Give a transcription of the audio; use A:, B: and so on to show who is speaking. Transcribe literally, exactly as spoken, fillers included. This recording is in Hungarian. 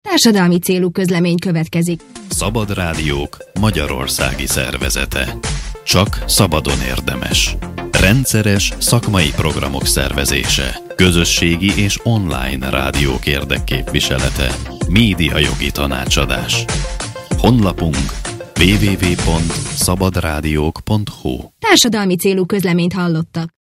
A: Társadalmi célú közlemény következik.
B: Szabad Rádiók magyarországi szervezete. Csak szabadon érdemes. Rendszeres szakmai programok szervezése. Közösségi és online rádiók érdekképviselete. Médiajogi tanácsadás. Honlapunk double-u double-u double-u pont szabadrádiók pont hu.
A: Társadalmi célú közleményt hallottak.